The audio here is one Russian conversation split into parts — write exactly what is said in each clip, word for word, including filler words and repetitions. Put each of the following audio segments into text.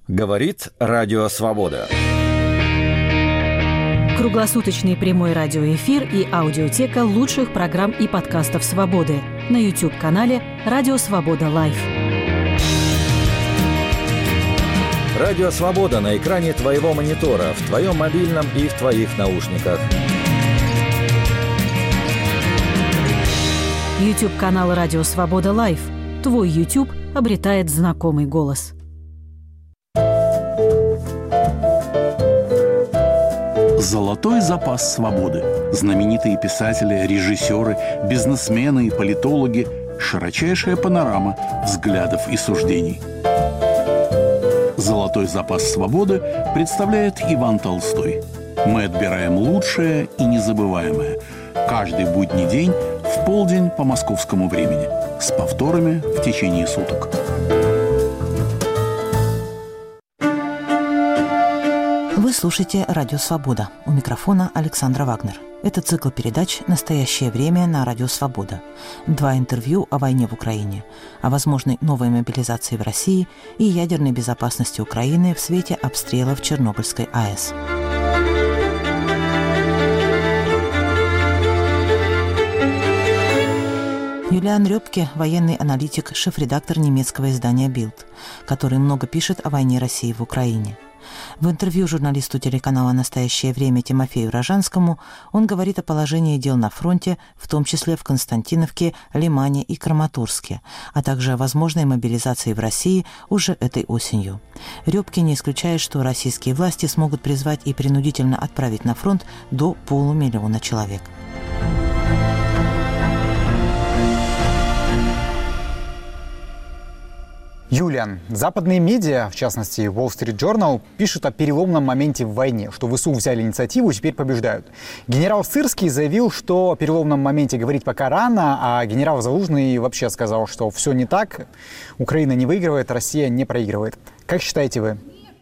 Говорит Радио Свобода. Круглосуточный прямой радиоэфир и аудиотека лучших программ и подкастов «Свободы» на YouTube-канале «Радио Свобода Лайв». Радио Свобода на экране твоего монитора, в твоем мобильном и в твоих наушниках. YouTube-канал «Радио Свобода Лайв». Твой YouTube обретает знакомый голос. Золотой запас свободы. Знаменитые писатели, режиссеры, бизнесмены и политологи. Широчайшая панорама взглядов и суждений. Золотой запас свободы представляет Иван Толстой. Мы отбираем лучшее и незабываемое. Каждый будний день в полдень по московскому времени. С повторами в течение суток. Вы слушаете «Радио Свобода». У микрофона Александра Вагнер. Это цикл передач «Настоящее время» на Радио Свобода. Два интервью о войне в Украине, о возможной новой мобилизации в России и ядерной безопасности Украины в свете обстрелов Чернобыльской АЭС. Юлиан Рёпке – военный аналитик, шеф-редактор немецкого издания «Билд», который много пишет о войне России в Украине. В интервью журналисту телеканала «Настоящее время» Тимофею Рожанскому он говорит о положении дел на фронте, в том числе в Константиновке, Лимане и Краматорске, а также о возможной мобилизации в России уже этой осенью. Рёпке не исключает, что российские власти смогут призвать и принудительно отправить на фронт до полумиллиона человек. Юлиан, западные медиа, в частности Wall Street Journal, пишут о переломном моменте в войне, что ВСУ взяли инициативу и теперь побеждают. Генерал Сырский заявил, что о переломном моменте говорить пока рано, а генерал Залужный вообще сказал, что все не так, Украина не выигрывает, Россия не проигрывает. Как считаете вы?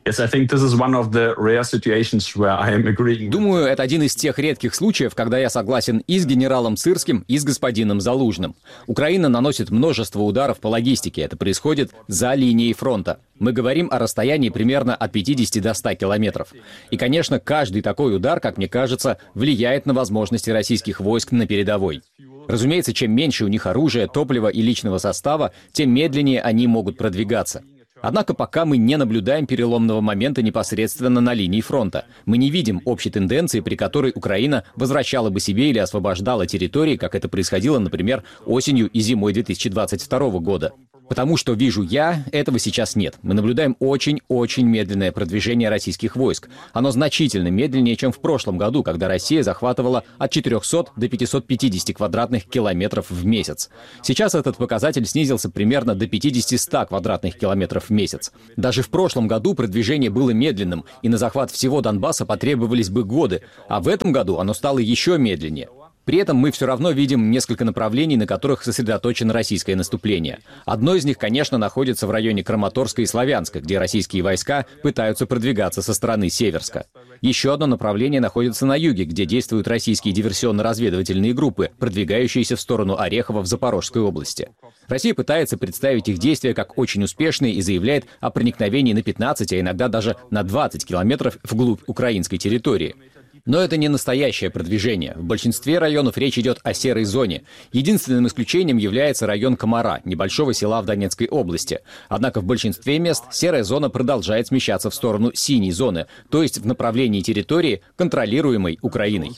Думаю, это один из тех редких случаев, когда я согласен и с генералом Сырским, и с господином Залужным. Украина наносит множество ударов по логистике. Это происходит за линией фронта. Мы говорим о расстоянии примерно от пятидесяти до ста километров. И, конечно, каждый такой удар, как мне кажется, влияет на возможности российских войск на передовой. Разумеется, чем меньше у них оружия, топлива и личного состава, тем медленнее они могут продвигаться. Однако пока мы не наблюдаем переломного момента непосредственно на линии фронта. Мы не видим общей тенденции, при которой Украина возвращала бы себе или освобождала территории, как это происходило, например, осенью и зимой две тысячи двадцать второго года. Потому что вижу я, этого сейчас нет. Мы наблюдаем очень-очень медленное продвижение российских войск. Оно значительно медленнее, чем в прошлом году, когда Россия захватывала от четырёхсот до пятисот пятидесяти квадратных километров в месяц. Сейчас этот показатель снизился примерно до пятидесяти-ста квадратных километров в месяц. Даже в прошлом году продвижение было медленным, и на захват всего Донбасса потребовались бы годы, а в этом году оно стало еще медленнее. При этом мы все равно видим несколько направлений, на которых сосредоточено российское наступление. Одно из них, конечно, находится в районе Краматорска и Славянска, где российские войска пытаются продвигаться со стороны Северска. Еще одно направление находится на юге, где действуют российские диверсионно-разведывательные группы, продвигающиеся в сторону Орехова в Запорожской области. Россия пытается представить их действия как очень успешные и заявляет о проникновении на пятнадцать, а иногда даже на двадцать километров вглубь украинской территории. Но это не настоящее продвижение. В большинстве районов речь идет о серой зоне. Единственным исключением является район Комара, небольшого села в Донецкой области. Однако в большинстве мест серая зона продолжает смещаться в сторону синей зоны, то есть в направлении территории, контролируемой Украиной.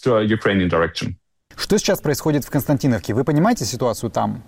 Что сейчас происходит в Константиновке? Вы понимаете ситуацию там?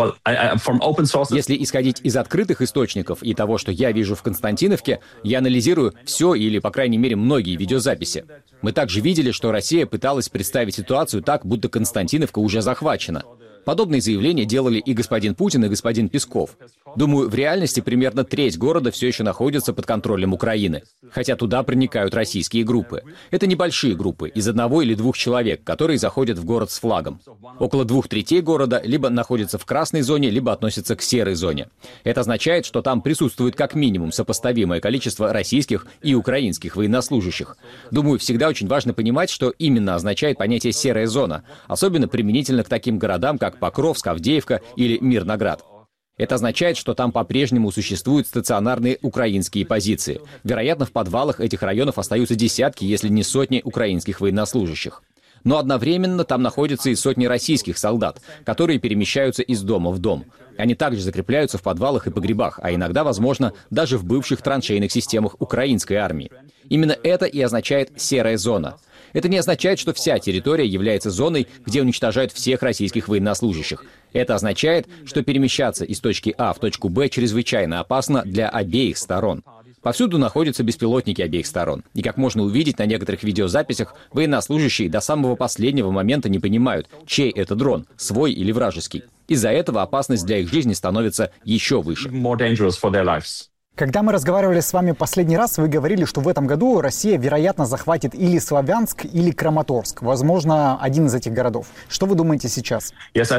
Если исходить из открытых источников и того, что я вижу в Константиновке, я анализирую все или, по крайней мере, многие видеозаписи. Мы также видели, что Россия пыталась представить ситуацию так, будто Константиновка уже захвачена. Подобные заявления делали и господин Путин, и господин Песков. Думаю, в реальности примерно треть города все еще находится под контролем Украины, хотя туда проникают российские группы. Это небольшие группы, из одного или двух человек, которые заходят в город с флагом. Около двух третей города либо находятся в красной зоне, либо относятся к серой зоне. Это означает, что там присутствует как минимум сопоставимое количество российских и украинских военнослужащих. Думаю, всегда очень важно понимать, что именно означает понятие «серая зона», особенно применительно к таким городам, как Покровск, Авдеевка или Мирноград. Это означает, что там по-прежнему существуют стационарные украинские позиции. Вероятно, в подвалах этих районов остаются десятки, если не сотни украинских военнослужащих. Но одновременно там находятся и сотни российских солдат, которые перемещаются из дома в дом. Они также закрепляются в подвалах и погребах, а иногда, возможно, даже в бывших траншейных системах украинской армии. Именно это и означает «серая зона». Это не означает, что вся территория является зоной, где уничтожают всех российских военнослужащих. Это означает, что перемещаться из точки А в точку Б чрезвычайно опасно для обеих сторон. Повсюду находятся беспилотники обеих сторон. И, как можно увидеть на некоторых видеозаписях, военнослужащие до самого последнего момента не понимают, чей это дрон, свой или вражеский. Из-за этого опасность для их жизни становится еще выше. Когда мы разговаривали с вами последний раз, вы говорили, что в этом году Россия, вероятно, захватит или Славянск, или Краматорск. Возможно, один из этих городов. Что вы думаете сейчас?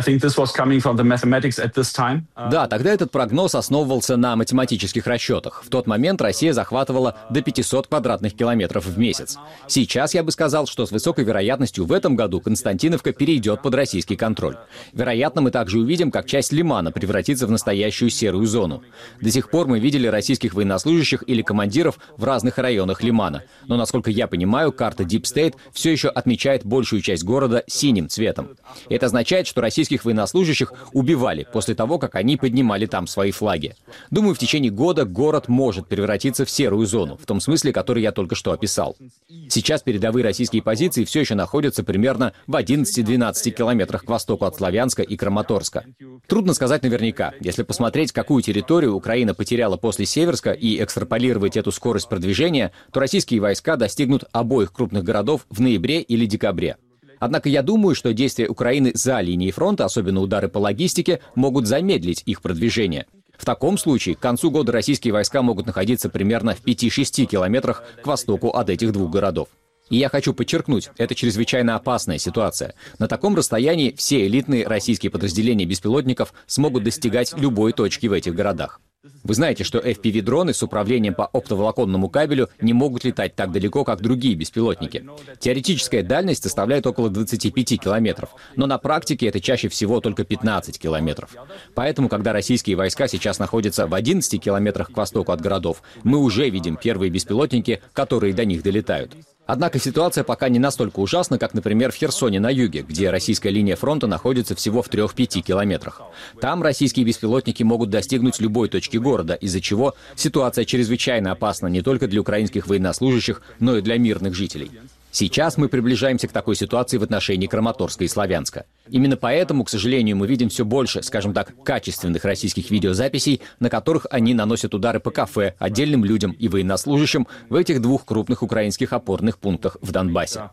Да, тогда этот прогноз основывался на математических расчетах. В тот момент Россия захватывала до пятисот квадратных километров в месяц. Сейчас я бы сказал, что с высокой вероятностью в этом году Константиновка перейдет под российский контроль. Вероятно, мы также увидим, как часть Лимана превратится в настоящую серую зону. До сих пор мы видели российских российских военнослужащих или командиров в разных районах Лимана. Но, насколько я понимаю, карта Deep State все еще отмечает большую часть города синим цветом. Это означает, что российских военнослужащих убивали после того, как они поднимали там свои флаги. Думаю, в течение года город может превратиться в серую зону, в том смысле, который я только что описал. Сейчас передовые российские позиции все еще находятся примерно в одиннадцати-двенадцати километрах к востоку от Славянска и Краматорска. Трудно сказать наверняка. Если посмотреть, какую территорию Украина потеряла после Северска и экстраполировать эту скорость продвижения, то российские войска достигнут обоих крупных городов в ноябре или декабре. Однако я думаю, что действия Украины за линией фронта, особенно удары по логистике, могут замедлить их продвижение. В таком случае к концу года российские войска могут находиться примерно в пяти-шести километрах к востоку от этих двух городов. И я хочу подчеркнуть, это чрезвычайно опасная ситуация. На таком расстоянии все элитные российские подразделения беспилотников смогут достигать любой точки в этих городах. Вы знаете, что эф пи ви-дроны с управлением по оптоволоконному кабелю не могут летать так далеко, как другие беспилотники. Теоретическая дальность составляет около двадцати пяти километров, но на практике это чаще всего только пятнадцать километров. Поэтому, когда российские войска сейчас находятся в одиннадцати километрах к востоку от городов, мы уже видим первые беспилотники, которые до них долетают. Однако ситуация пока не настолько ужасна, как, например, в Херсоне на юге, где российская линия фронта находится всего в трёх-пяти километрах. Там российские беспилотники могут достигнуть любой точки города, из-за чего ситуация чрезвычайно опасна не только для украинских военнослужащих, но и для мирных жителей. Сейчас мы приближаемся к такой ситуации в отношении Краматорска и Славянска. Именно поэтому, к сожалению, мы видим все больше, скажем так, качественных российских видеозаписей, на которых они наносят удары по кафе, отдельным людям и военнослужащим в этих двух крупных украинских опорных пунктах в Донбассе.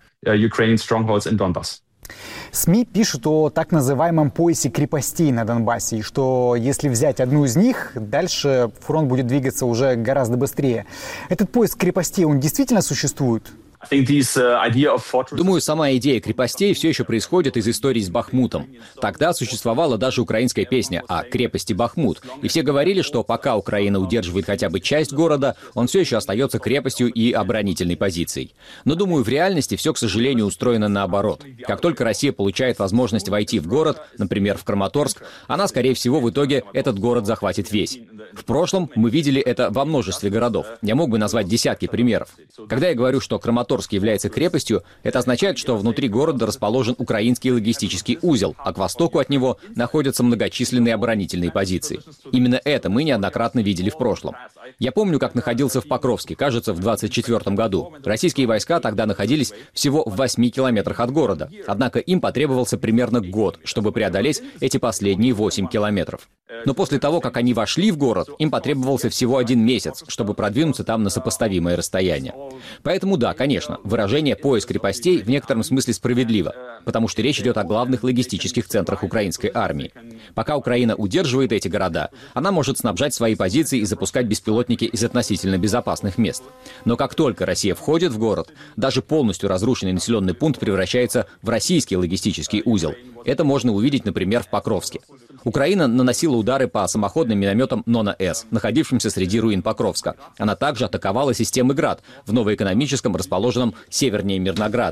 СМИ пишут о так называемом поясе крепостей на Донбассе, и что если взять одну из них, дальше фронт будет двигаться уже гораздо быстрее. Этот пояс крепостей, он действительно существует? Думаю, сама идея крепостей все еще происходит из истории с Бахмутом. Тогда существовала даже украинская песня о крепости Бахмут. И все говорили, что пока Украина удерживает хотя бы часть города, он все еще остается крепостью и оборонительной позицией. Но, думаю, в реальности все, к сожалению, устроено наоборот. Как только Россия получает возможность войти в город, например, в Краматорск, она, скорее всего, в итоге этот город захватит весь. В прошлом мы видели это во множестве городов. Я мог бы назвать десятки примеров. Когда я говорю, что Краматорск является крепостью, это означает, что внутри города расположен украинский логистический узел, а к востоку от него находятся многочисленные оборонительные позиции. Именно это мы неоднократно видели в прошлом. Я помню, как находился в Покровске, кажется, в двадцать четвёртом году. Российские войска тогда находились всего в восьми километрах от города. Однако им потребовался примерно год, чтобы преодолеть эти последние восемь километров. Но после того, как они вошли в город, им потребовался всего один месяц, чтобы продвинуться там на сопоставимое расстояние. Поэтому да, конечно, выражение «пояс крепостей» в некотором смысле справедливо, потому что речь идет о главных логистических центрах украинской армии. Пока Украина удерживает эти города, она может снабжать свои позиции и запускать беспилотники из относительно безопасных мест. Но как только Россия входит в город, даже полностью разрушенный населенный пункт превращается в российский логистический узел. Это можно увидеть, например, в Покровске. Украина наносила удары по самоходным минометам Нона-С, находившимся среди руин Покровска. Она также атаковала системы «Град» в новоэкономическом, расположенном севернее Мирнограда.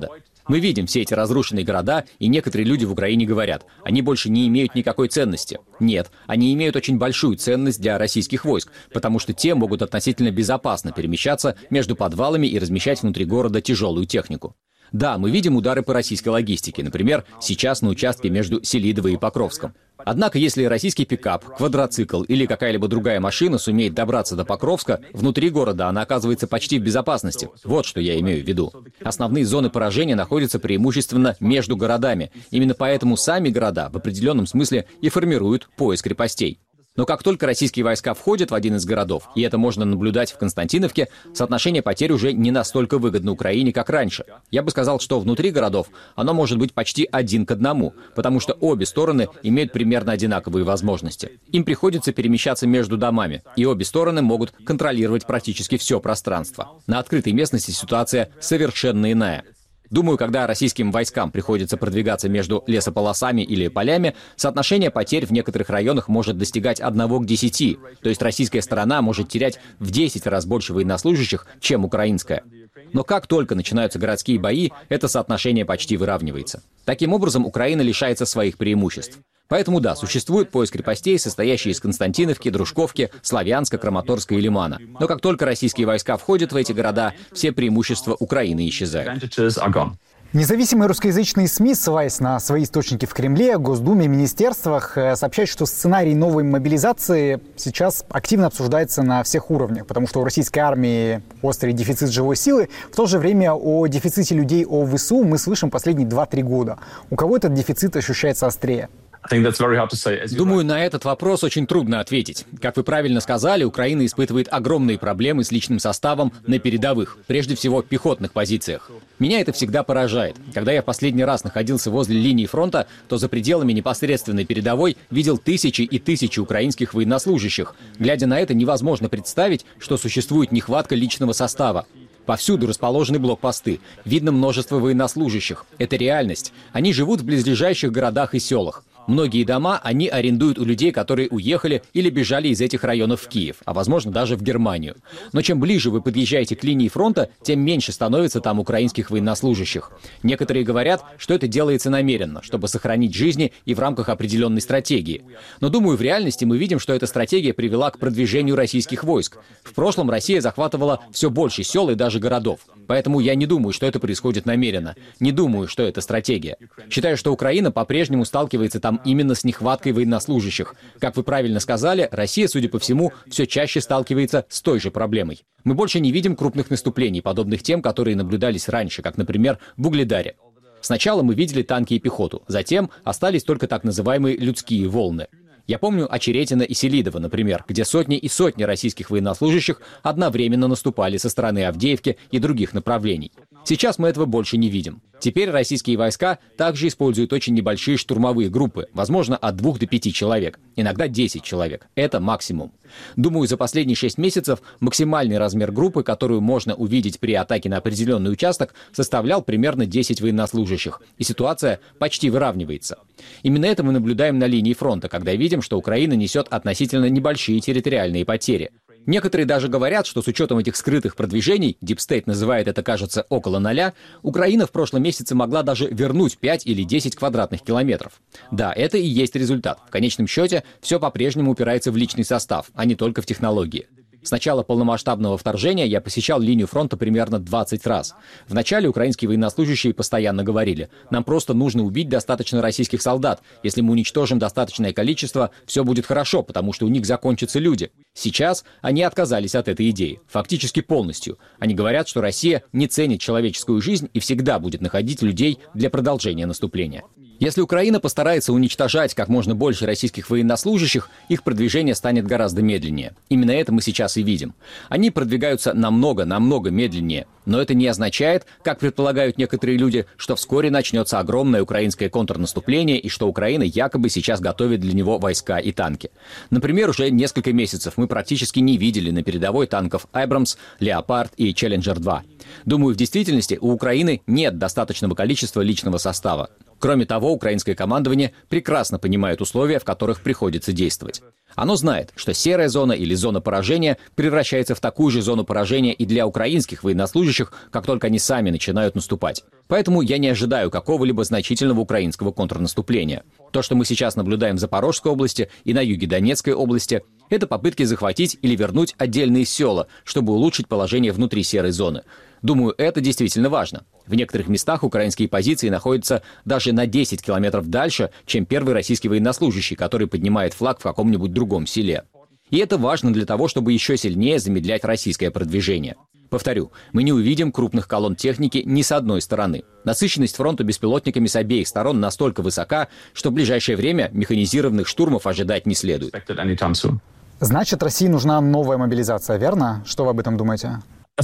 Мы видим все эти разрушенные города, и некоторые люди в Украине говорят, они больше не имеют никакой ценности. Нет, они имеют очень большую ценность для российских войск, потому что те могут относительно безопасно перемещаться между подвалами и размещать внутри города тяжелую технику. Да, мы видим удары по российской логистике, например, сейчас на участке между Селидово и Покровском. Однако, если российский пикап, квадроцикл или какая-либо другая машина сумеет добраться до Покровска, внутри города она оказывается почти в безопасности. Вот что я имею в виду. Основные зоны поражения находятся преимущественно между городами. Именно поэтому сами города в определенном смысле и формируют пояс крепостей. Но как только российские войска входят в один из городов, и это можно наблюдать в Константиновке, соотношение потерь уже не настолько выгодно Украине, как раньше. Я бы сказал, что внутри городов оно может быть почти один к одному, потому что обе стороны имеют примерно одинаковые возможности. Им приходится перемещаться между домами, и обе стороны могут контролировать практически все пространство. На открытой местности ситуация совершенно иная. Думаю, когда российским войскам приходится продвигаться между лесополосами или полями, соотношение потерь в некоторых районах может достигать одного к десяти. То есть российская сторона может терять в десять раз больше военнослужащих, чем украинская. Но как только начинаются городские бои, это соотношение почти выравнивается. Таким образом, Украина лишается своих преимуществ. Поэтому да, существует пояс крепостей, состоящий из Константиновки, Дружковки, Славянска, Краматорска и Лимана. Но как только российские войска входят в эти города, все преимущества Украины исчезают. Независимые русскоязычные СМИ, ссылаясь на свои источники в Кремле, Госдуме, министерствах, сообщают, что сценарий новой мобилизации сейчас активно обсуждается на всех уровнях, потому что у российской армии острый дефицит живой силы. В то же время о дефиците людей о ВСУ мы слышим последние два-три года. У кого этот дефицит ощущается острее? Думаю, на этот вопрос очень трудно ответить. Как вы правильно сказали, Украина испытывает огромные проблемы с личным составом на передовых, прежде всего пехотных позициях. Меня это всегда поражает. Когда я в последний раз находился возле линии фронта, то за пределами непосредственной передовой видел тысячи и тысячи украинских военнослужащих. Глядя на это, невозможно представить, что существует нехватка личного состава. Повсюду расположены блокпосты. Видно множество военнослужащих. Это реальность. Они живут в близлежащих городах и селах. Многие дома они арендуют у людей, которые уехали или бежали из этих районов в Киев, а возможно даже в Германию. Но чем ближе вы подъезжаете к линии фронта, тем меньше становится там украинских военнослужащих. Некоторые говорят, что это делается намеренно, чтобы сохранить жизни и в рамках определенной стратегии. Но думаю, в реальности мы видим, что эта стратегия привела к продвижению российских войск. В прошлом Россия захватывала все больше сел и даже городов. Поэтому я не думаю, что это происходит намеренно. Не думаю, что это стратегия. Считаю, что Украина по-прежнему сталкивается там именно с нехваткой военнослужащих. Как вы правильно сказали, Россия, судя по всему, все чаще сталкивается с той же проблемой. Мы больше не видим крупных наступлений, подобных тем, которые наблюдались раньше, как, например, в Угледаре. Сначала мы видели танки и пехоту, затем остались только так называемые людские волны. Я помню Очеретино и Селидово, например, где сотни и сотни российских военнослужащих одновременно наступали со стороны Авдеевки и других направлений. Сейчас мы этого больше не видим. Теперь российские войска также используют очень небольшие штурмовые группы, возможно, от двух до пяти человек, иногда десять человек. Это максимум. Думаю, за последние шесть месяцев максимальный размер группы, которую можно увидеть при атаке на определенный участок, составлял примерно десять военнослужащих, и ситуация почти выравнивается. Именно это мы наблюдаем на линии фронта, когда видим, что Украина несет относительно небольшие территориальные потери. Некоторые даже говорят, что с учетом этих скрытых продвижений, Deep State называет это, кажется, около ноля, Украина в прошлом месяце могла даже вернуть пять или десять квадратных километров. Да, это и есть результат. В конечном счете, все по-прежнему упирается в личный состав, а не только в технологии. С начала полномасштабного вторжения я посещал линию фронта примерно двадцать раз. Вначале украинские военнослужащие постоянно говорили: нам просто нужно убить достаточно российских солдат. Если мы уничтожим достаточное количество, все будет хорошо, потому что у них закончатся люди. Сейчас они отказались от этой идеи. Фактически полностью. Они говорят, что Россия не ценит человеческую жизнь и всегда будет находить людей для продолжения наступления. Если Украина постарается уничтожать как можно больше российских военнослужащих, их продвижение станет гораздо медленнее. Именно это мы сейчас и видим. Они продвигаются намного, намного медленнее. Но это не означает, как предполагают некоторые люди, что вскоре начнется огромное украинское контрнаступление и что Украина якобы сейчас готовит для него войска и танки. Например, уже несколько месяцев мы практически не видели на передовой танков «Абрамс», «Леопард» и «Челленджер-два». Думаю, в действительности у Украины нет достаточного количества личного состава. Кроме того, украинское командование прекрасно понимает условия, в которых приходится действовать. Оно знает, что серая зона или зона поражения превращается в такую же зону поражения и для украинских военнослужащих, как только они сами начинают наступать. Поэтому я не ожидаю какого-либо значительного украинского контрнаступления. То, что мы сейчас наблюдаем в Запорожской области и на юге Донецкой области, это попытки захватить или вернуть отдельные села, чтобы улучшить положение внутри серой зоны. Думаю, это действительно важно. В некоторых местах украинские позиции находятся даже на десять километров дальше, чем первый российский военнослужащий, который поднимает флаг в каком-нибудь другом селе. И это важно для того, чтобы еще сильнее замедлять российское продвижение. Повторю, мы не увидим крупных колонн техники ни с одной стороны. Насыщенность фронта беспилотниками с обеих сторон настолько высока, что в ближайшее время механизированных штурмов ожидать не следует. Значит, России нужна новая мобилизация, верно? Что вы об этом думаете?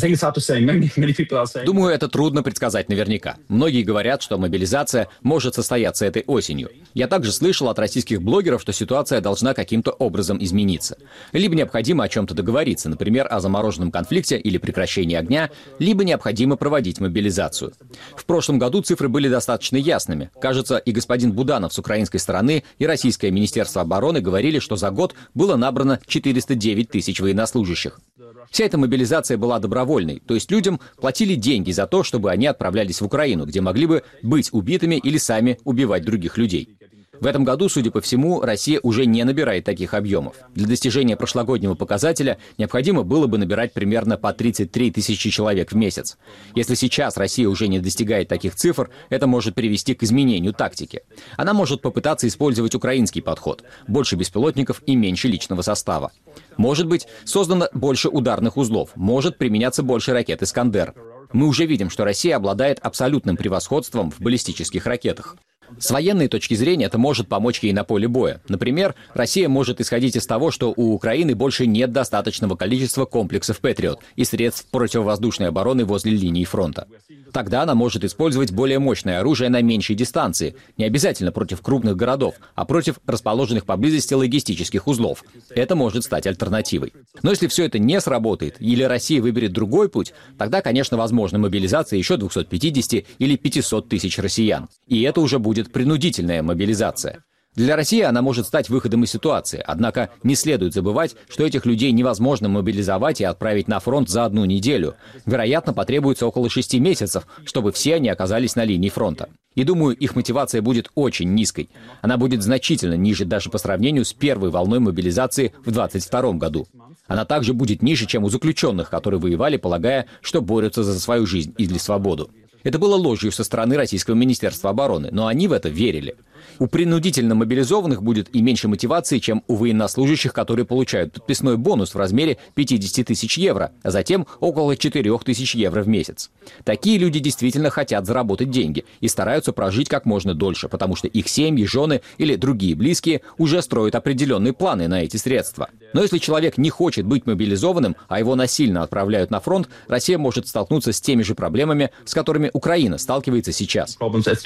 Думаю, это трудно предсказать наверняка. Многие говорят, что мобилизация может состояться этой осенью. Я также слышал от российских блогеров, что ситуация должна каким-то образом измениться. Либо необходимо о чем-то договориться, например, о замороженном конфликте или прекращении огня, либо необходимо проводить мобилизацию. В прошлом году цифры были достаточно ясными. Кажется, и господин Буданов с украинской стороны, и Российское министерство обороны говорили, что за год было набрано четыреста девять тысяч военнослужащих. Вся эта мобилизация была добровольной, то есть людям платили деньги за то, чтобы они отправлялись в Украину, где могли бы быть убитыми или сами убивать других людей. В этом году, судя по всему, Россия уже не набирает таких объемов. Для достижения прошлогоднего показателя необходимо было бы набирать примерно по тридцать три тысячи человек в месяц. Если сейчас Россия уже не достигает таких цифр, это может привести к изменению тактики. Она может попытаться использовать украинский подход – больше беспилотников и меньше личного состава. Может быть, создано больше ударных узлов, может применяться больше ракет «Искандер». Мы уже видим, что Россия обладает абсолютным превосходством в баллистических ракетах. С военной точки зрения это может помочь ей на поле боя. Например, Россия может исходить из того, что у Украины больше нет достаточного количества комплексов «Патриот» и средств противовоздушной обороны возле линии фронта. Тогда она может использовать более мощное оружие на меньшей дистанции, не обязательно против крупных городов, а против расположенных поблизости логистических узлов. Это может стать альтернативой. Но если все это не сработает, или Россия выберет другой путь, тогда, конечно, возможна мобилизация еще двухсот пятидесяти или пятисот тысяч россиян. И это уже будет принудительная мобилизация. Для России она может стать выходом из ситуации, однако не следует забывать, что этих людей невозможно мобилизовать и отправить на фронт за одну неделю. Вероятно, потребуется около шести месяцев, чтобы все они оказались на линии фронта. И думаю, их мотивация будет очень низкой. Она будет значительно ниже даже по сравнению с первой волной мобилизации в двадцать втором году. Она также будет ниже, чем у заключенных, которые воевали, полагая, что борются за свою жизнь или свободу. Это было ложью со стороны Российского министерства обороны, но они в это верили. У принудительно мобилизованных будет и меньше мотивации, чем у военнослужащих, которые получают подписной бонус в размере пятьдесят тысяч евро, а затем около четыре тысячи евро в месяц. Такие люди действительно хотят заработать деньги и стараются прожить как можно дольше, потому что их семьи, жены или другие близкие уже строят определенные планы на эти средства. Но если человек не хочет быть мобилизованным, а его насильно отправляют на фронт, Россия может столкнуться с теми же проблемами, с которыми Украина сталкивается сейчас.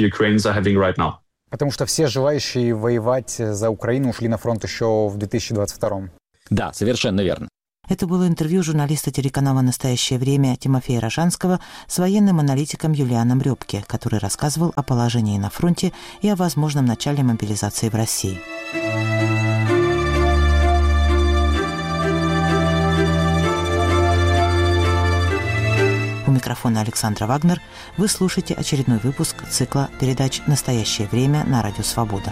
Потому что все желающие воевать за Украину ушли на фронт еще в две тысячи двадцать втором. Да, совершенно верно. Это было интервью журналиста телеканала «Настоящее время» Тимофея Рожанского с военным аналитиком Юлианом Рёбке, который рассказывал о положении на фронте и о возможном начале мобилизации в России. У микрофона Александра Вагнер. Вы слушаете очередной выпуск цикла передач «Настоящее время» на Радио Свобода.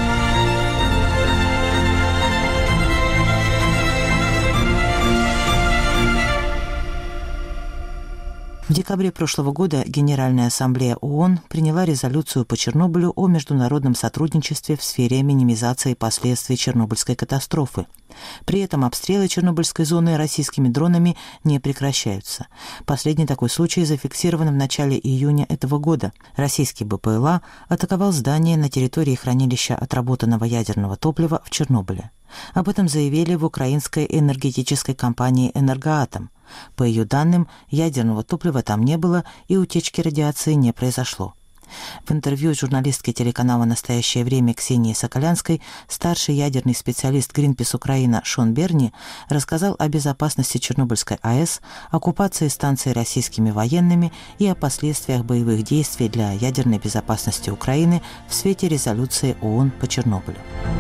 В декабре прошлого года Генеральная ассамблея ООН приняла резолюцию по Чернобылю о международном сотрудничестве в сфере минимизации последствий Чернобыльской катастрофы. При этом обстрелы Чернобыльской зоны российскими дронами не прекращаются. Последний такой случай зафиксирован в начале июня этого года. Российский БПЛА атаковал здание на территории хранилища отработанного ядерного топлива в Чернобыле. Об этом заявили в украинской энергетической компании «Энергоатом». По ее данным, ядерного топлива там не было и утечки радиации не произошло. В интервью журналистке телеканала «Настоящее время» Ксении Соколянской старший ядерный специалист Greenpeace Украина Шон Берни рассказал о безопасности Чернобыльской АЭС, оккупации станции российскими военными и о последствиях боевых действий для ядерной безопасности Украины в свете резолюции ООН по Чернобылю.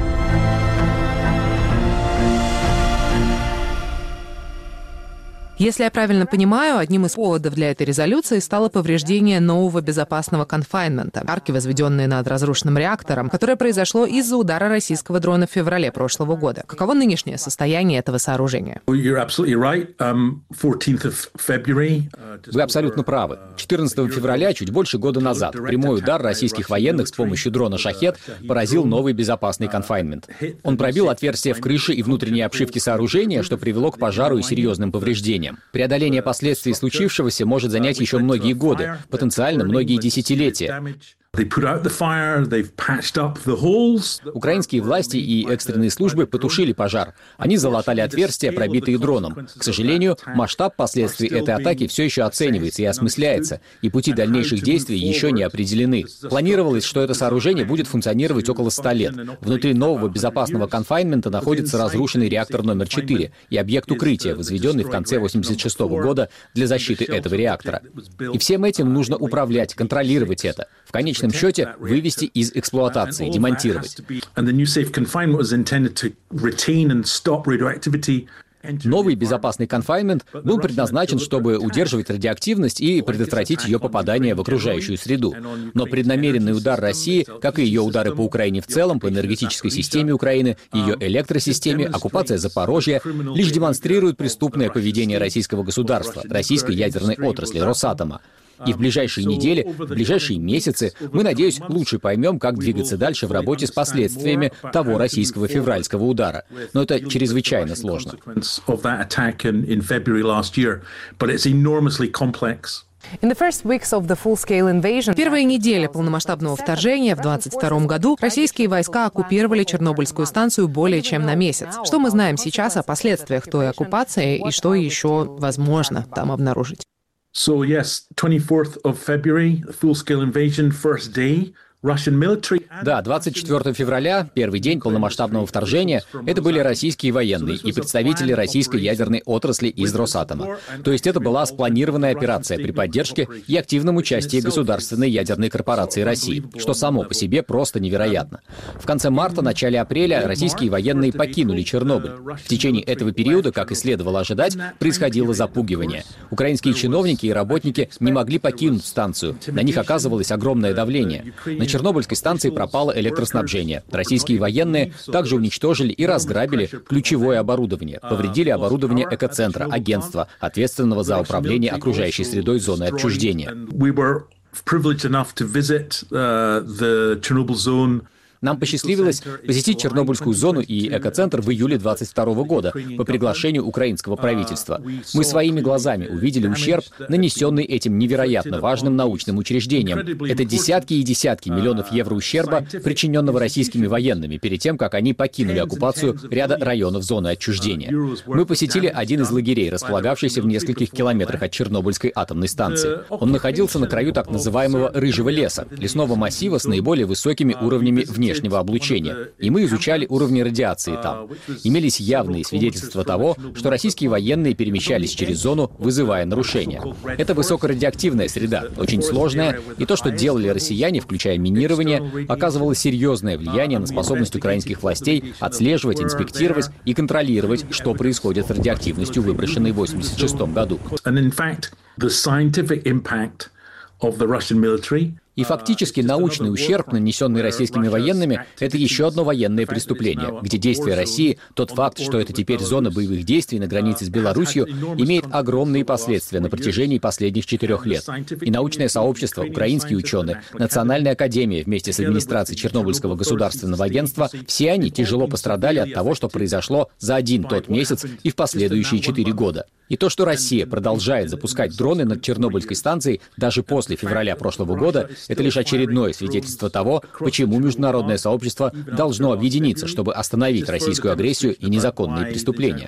Если я правильно понимаю, одним из поводов для этой резолюции стало повреждение нового безопасного конфайнмента, арки, возведенные над разрушенным реактором, которое произошло из-за удара российского дрона в феврале прошлого года. Каково нынешнее состояние этого сооружения? Вы абсолютно правы. четырнадцатого февраля, чуть больше года назад, прямой удар российских военных с помощью дрона «Шахед» поразил новый безопасный конфайнмент. Он пробил отверстия в крыше и внутренней обшивке сооружения, что привело к пожару и серьезным повреждениям. Преодоление последствий случившегося может занять еще многие годы, потенциально многие десятилетия. Украинские власти и экстренные службы потушили пожар. Они залатали отверстия, пробитые дроном. К сожалению, масштаб последствий этой атаки все еще оценивается и осмысляется, и пути дальнейших действий еще не определены. Планировалось, что это сооружение будет функционировать около ста лет. Внутри нового безопасного конфайнмента находится разрушенный реактор номер четыре и объект укрытия, возведенный в конце восемьдесят шестого года для защиты этого реактора. И всем этим нужно управлять, контролировать это. В конечном В конечном счете вывести из эксплуатации, демонтировать. Новый безопасный конфайнмент был предназначен, чтобы удерживать радиоактивность и предотвратить ее попадание в окружающую среду. Но преднамеренный удар России, как и ее удары по Украине в целом, по энергетической системе Украины, ее электросистеме, оккупация Запорожья, лишь демонстрируют преступное поведение российского государства, российской ядерной отрасли, Росатома. И в ближайшие недели, в ближайшие месяцы мы, надеюсь, лучше поймем, как двигаться дальше в работе с последствиями того российского февральского удара. Но это чрезвычайно сложно. В первые недели полномасштабного вторжения в двадцать втором году российские войска оккупировали Чернобыльскую станцию более чем на месяц. Что мы знаем сейчас о последствиях той оккупации и что еще возможно там обнаружить? So yes, twenty-fourth of February, full-scale invasion, first day. Да, двадцать четвёртого февраля, первый день полномасштабного вторжения, это были российские военные и представители российской ядерной отрасли из Росатома. То есть это была спланированная операция при поддержке и активном участии Государственной ядерной корпорации России, что само по себе просто невероятно. В конце марта, начале апреля российские военные покинули Чернобыль. В течение этого периода, как и следовало ожидать, происходило запугивание. Украинские чиновники и работники не могли покинуть станцию. На них оказывалось огромное давление. На Чернобыльской станции пропало электроснабжение. Российские военные также уничтожили и разграбили ключевое оборудование, повредили оборудование экоцентра, агентства, ответственного за управление окружающей средой зоны отчуждения. Нам посчастливилось посетить Чернобыльскую зону и экоцентр в июле двадцать второго года по приглашению украинского правительства. Мы своими глазами увидели ущерб, нанесенный этим невероятно важным научным учреждением. Это десятки и десятки миллионов евро ущерба, причиненного российскими военными перед тем, как они покинули оккупацию ряда районов зоны отчуждения. Мы посетили один из лагерей, располагавшийся в нескольких километрах от Чернобыльской атомной станции. Он находился на краю так называемого «рыжего леса», лесного массива с наиболее высокими уровнями внешнего облучения, и мы изучали уровни радиации там. Имелись явные свидетельства того, что российские военные перемещались через зону, вызывая нарушения. Это высокорадиоактивная среда, очень сложная, и то, что делали россияне, включая минирование, оказывало серьезное влияние на способность украинских властей отслеживать, инспектировать и контролировать, что происходит с радиоактивностью, выброшенной в восемьдесят шестом году. И фактически научный ущерб, нанесенный российскими военными, это еще одно военное преступление, где действия России, тот факт, что это теперь зона боевых действий на границе с Беларусью, имеет огромные последствия на протяжении последних четырех лет. И научное сообщество, украинские ученые, Национальная академия вместе с администрацией Чернобыльского государственного агентства, все они тяжело пострадали от того, что произошло за один тот месяц и в последующие четыре года. И то, что Россия продолжает запускать дроны над Чернобыльской станцией даже после февраля прошлого года, это лишь очередное свидетельство того, почему международное сообщество должно объединиться, чтобы остановить российскую агрессию и незаконные преступления.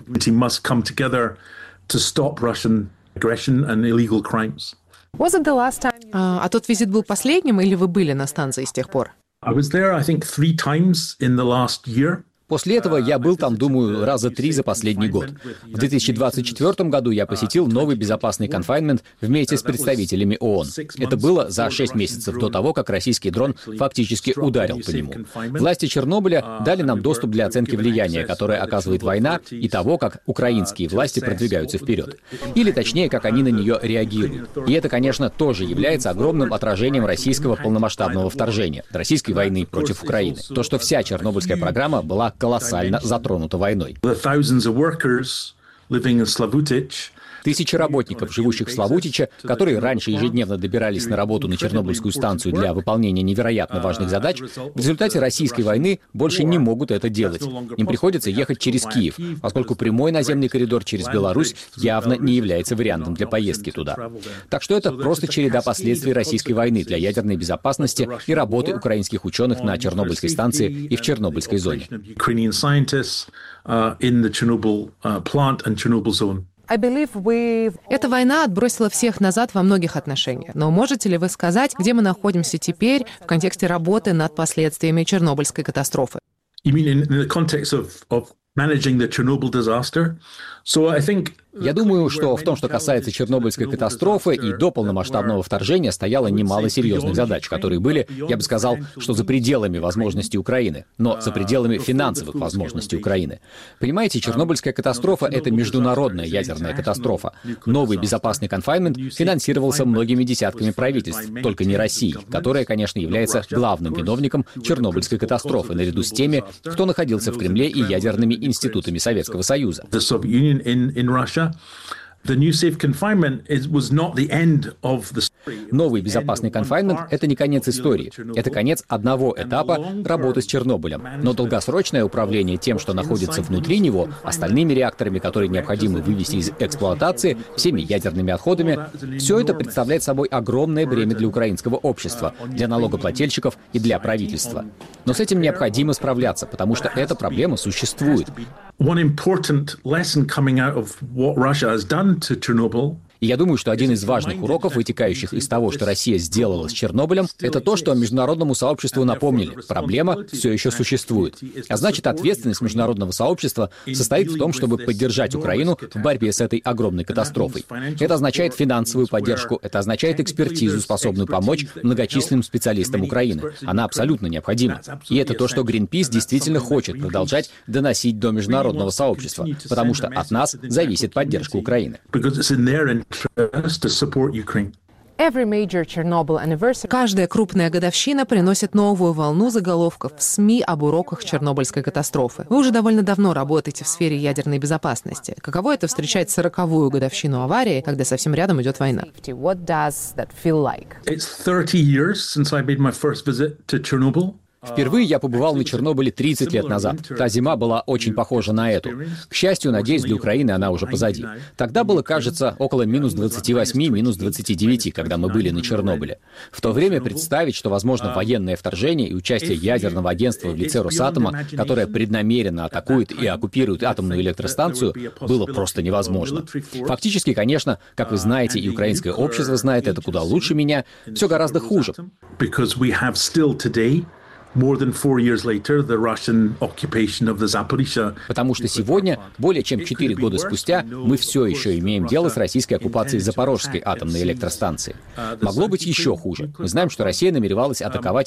А, а тот визит был последним, или вы были на станции с тех пор? I was there, I think, three times in the last year. После этого я был там, думаю, раза три за последний год. В две тысячи двадцать четвёртом году я посетил новый безопасный конфайнмент вместе с представителями ООН. Это было за шесть месяцев до того, как российский дрон фактически ударил по нему. Власти Чернобыля дали нам доступ для оценки влияния, которое оказывает война, и того, как украинские власти продвигаются вперед. Или, точнее, как они на нее реагируют. И это, конечно, тоже является огромным отражением российского полномасштабного вторжения, российской войны против Украины. То, что вся чернобыльская программа была колоссально затронута войной. Тысячи работников, живущих в Славутиче, которые раньше ежедневно добирались на работу на Чернобыльскую станцию для выполнения невероятно важных задач, в результате российской войны больше не могут это делать. Им приходится ехать через Киев, поскольку прямой наземный коридор через Беларусь явно не является вариантом для поездки туда. Так что это просто череда последствий российской войны для ядерной безопасности и работы украинских ученых на Чернобыльской станции и в Чернобыльской зоне. Эта война отбросила всех назад во многих отношениях. Но можете ли вы сказать, где мы находимся теперь в контексте работы над последствиями Чернобыльской катастрофы? Я думаю, что в том, что касается Чернобыльской катастрофы, и до полномасштабного вторжения стояло немало серьезных задач, которые были, я бы сказал, что за пределами возможностей Украины, но за пределами финансовых возможностей Украины. Понимаете, Чернобыльская катастрофа — это международная ядерная катастрофа. Новый безопасный конфайнмент финансировался многими десятками правительств, только не Россией, которая, конечно, является главным виновником Чернобыльской катастрофы, наряду с теми, кто находился в Кремле и ядерными институтами Советского Союза. Новый безопасный конфайнмент — это не конец истории. Это конец одного этапа работы с Чернобылем. Но долгосрочное управление тем, что находится внутри него, остальными реакторами, которые необходимо вывести из эксплуатации, всеми ядерными отходами, все это представляет собой огромное бремя для украинского общества, для налогоплательщиков и для правительства. Но с этим необходимо справляться, потому что эта проблема существует. One important lesson coming out of what Russia has done to Chernobyl. И я думаю, что один из важных уроков, вытекающих из того, что Россия сделала с Чернобылем, это то, что международному сообществу напомнили. Проблема все еще существует. А значит, ответственность международного сообщества состоит в том, чтобы поддержать Украину в борьбе с этой огромной катастрофой. Это означает финансовую поддержку, это означает экспертизу, способную помочь многочисленным специалистам Украины. Она абсолютно необходима. И это то, что Greenpeace действительно хочет продолжать доносить до международного сообщества, потому что от нас зависит поддержка Украины. Каждая крупная годовщина приносит новую волну заголовков в СМИ об уроках Чернобыльской катастрофы. Вы уже довольно давно работаете в сфере ядерной безопасности. Каково это встречать сороковую годовщину аварии, когда совсем рядом идет война? Впервые я побывал на Чернобыле тридцать лет назад. Та зима была очень похожа на эту. К счастью, надеюсь, для Украины она уже позади. Тогда было, кажется, около минус двадцати восьми, минус двадцати девяти, когда мы были на Чернобыле. В то время представить, что возможно военное вторжение и участие ядерного агентства в лице Росатома, которое преднамеренно атакует и оккупирует атомную электростанцию, было просто невозможно. Фактически, конечно, как вы знаете, и украинское общество знает это куда лучше меня, все гораздо хуже. Потому что сегодня, более чем четыре года спустя, мы все еще имеем дело с российской оккупацией Запорожской атомной электростанции. Могло быть еще хуже. Мы знаем, что Россия намеревалась атаковать